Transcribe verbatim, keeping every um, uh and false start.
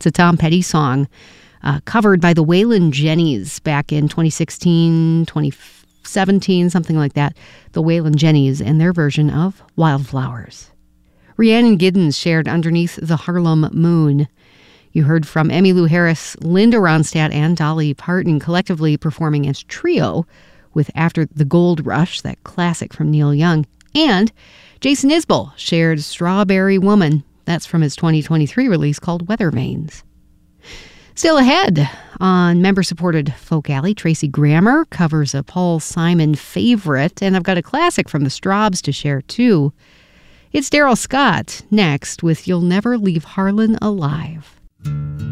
It's a Tom Petty song uh, covered by the Waylon Jennys back in twenty sixteen, twenty seventeen, something like that. The Waylon Jennys and their version of Wildflowers. Rhiannon Giddens shared Underneath the Harlem Moon. You heard from Emmylou Harris, Linda Ronstadt, and Dolly Parton collectively performing as trio with After the Gold Rush, that classic from Neil Young. And Jason Isbell shared Strawberry Woman. That's from his twenty twenty-three release called Weather Vanes. Still ahead on member-supported Folk Alley, Tracy Grammer covers a Paul Simon favorite, and I've got a classic from the Strawbs to share too. It's Daryl Scott next with You'll Never Leave Harlan Alive.